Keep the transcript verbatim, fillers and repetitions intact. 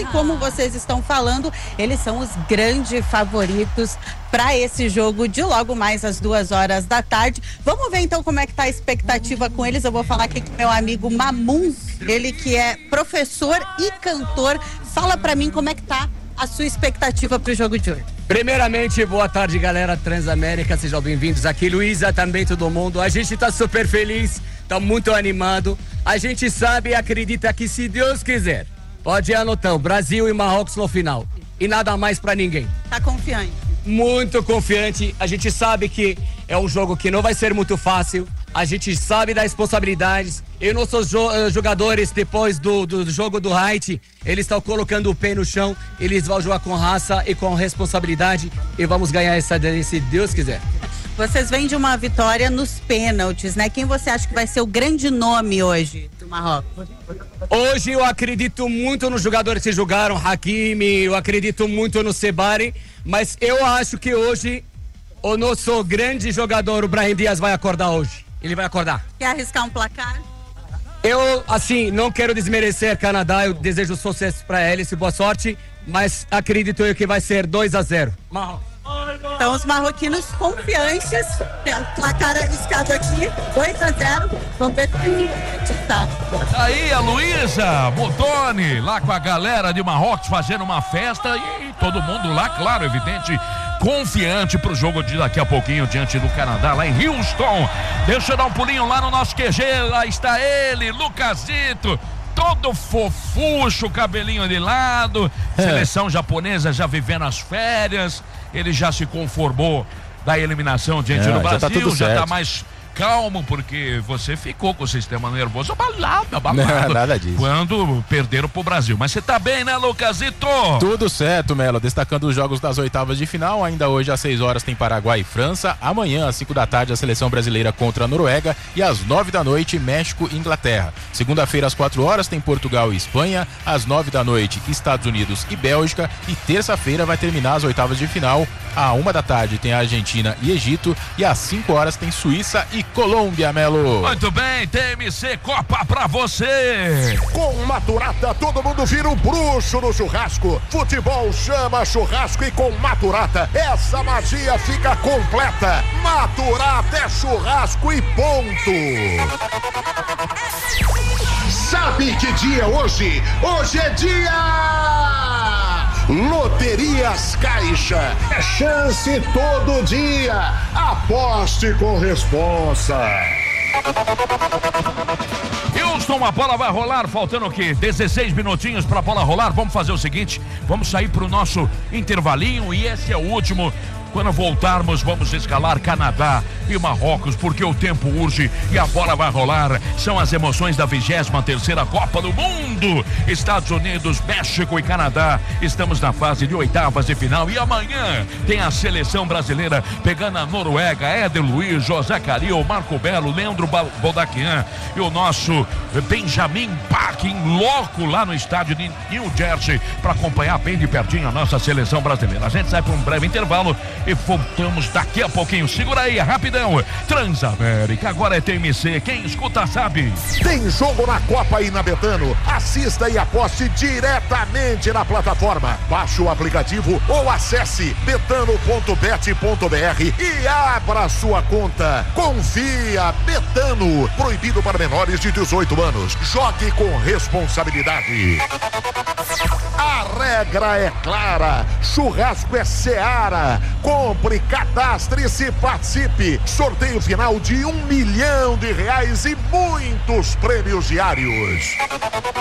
e como vocês estão falando, eles são os grandes favoritos para esse jogo de logo mais às duas horas da tarde. Vamos ver então como é que tá a expectativa com eles. Eu vou falar aqui com meu amigo Mamum, ele que é professor e cantor. Fala para mim como é que tá a sua expectativa para o jogo de hoje. Primeiramente, boa tarde, galera Transamérica, sejam bem-vindos aqui, Luísa, também todo mundo. A gente tá super feliz, tá muito animado. A gente sabe e acredita que, se Deus quiser, pode ir anotando, Brasil e Marrocos no final. E nada mais pra ninguém. Tá confiante? Muito confiante. A gente sabe que é um jogo que não vai ser muito fácil. A gente sabe das responsabilidades. E nossos jo- jogadores, depois do, do jogo do Haiti, eles estão colocando o pé no chão. Eles vão jogar com raça e com responsabilidade. E vamos ganhar essa daí, se Deus quiser. Vocês vêm de uma vitória nos pênaltis, né? Quem você acha que vai ser o grande nome hoje do Marrocos? Hoje eu acredito muito nos jogadores que jogaram, Hakimi, eu acredito muito no Sebari, mas eu acho que hoje o nosso grande jogador, o Brahim Dias, vai acordar hoje. Ele vai acordar. Quer arriscar um placar? Eu, assim, não quero desmerecer Canadá, eu desejo sucesso para eles e boa sorte, mas acredito eu que vai ser dois a zero. Marrocos. Então os marroquinos confiantes, tem um placar arriscado aqui, dois a zero, vamos ver se tá. Aí a Luísa Montoni, lá com a galera de Marrocos fazendo uma festa e todo mundo lá, claro, evidente, confiante pro jogo de daqui a pouquinho diante do Canadá, lá em Houston. Deixa eu dar um pulinho lá no nosso Q G, lá está ele, Lucasito. Todo fofucho, cabelinho de lado, é. Seleção japonesa já vivendo as férias, ele já se conformou da eliminação diante é, do Brasil, já tá, tudo já tá mais calmo, porque você ficou com o sistema nervoso abalado, abalado. Não, nada disso. Quando perderam pro Brasil. Mas você tá bem, né, Lucasito? Tudo certo, Melo. Destacando os jogos das oitavas de final, ainda hoje às seis horas tem Paraguai e França. Amanhã, às cinco da tarde, a seleção brasileira contra a Noruega. E às nove da noite, México e Inglaterra. Segunda-feira, às quatro horas, tem Portugal e Espanha. Às nove da noite, Estados Unidos e Bélgica. E terça-feira vai terminar as oitavas de final. À uma da tarde tem a Argentina e Egito. E às cinco horas tem Suíça e Colômbia, Melo. Muito bem, T M C Copa pra você. Com Maturata, todo mundo vira um bruxo no churrasco. Futebol chama churrasco e com Maturata, essa magia fica completa. Maturata é churrasco e ponto. Sabe que dia é hoje? Hoje é dia... Loterias Caixa, é chance todo dia. Aposte com responsa. Houston, a bola vai rolar, faltando o quê? dezesseis minutinhos pra bola rolar. Vamos fazer o seguinte, vamos sair pro nosso intervalinho e esse é o último. Quando voltarmos, vamos escalar Canadá e Marrocos, porque o tempo urge e a bola vai rolar. São as emoções da vigésima terceira Copa do Mundo. Estados Unidos, México e Canadá. Estamos na fase de oitavas de final e amanhã tem a seleção brasileira pegando a Noruega. Éder Luiz, José Caril, Marco Belo, Leandro Bodaquian e o nosso Benjamin Bach em loco lá no estádio de New Jersey para acompanhar bem de pertinho a nossa seleção brasileira. A gente sai para um breve intervalo e voltamos daqui a pouquinho. Segura aí, rapidão. Transamérica, agora é T M C. Quem escuta sabe. Tem jogo na Copa e na Betano. Assista e aposte diretamente na plataforma. Baixe o aplicativo ou acesse betano ponto bet ponto br e abra sua conta. Confia, Betano. Proibido para menores de dezoito anos. Jogue com responsabilidade. A regra é clara. Churrasco é Seara. Compre, cadastre-se e participe. Sorteio final de um milhão de reais e muitos prêmios diários.